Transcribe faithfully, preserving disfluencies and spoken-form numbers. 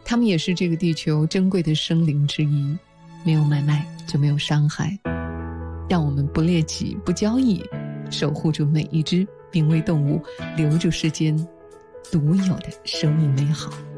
它们也是这个地球珍贵的生灵之一，没有买卖就没有伤害。让我们不猎奇不交易，守护住每一只濒危动物，留住世间独有的生命美好。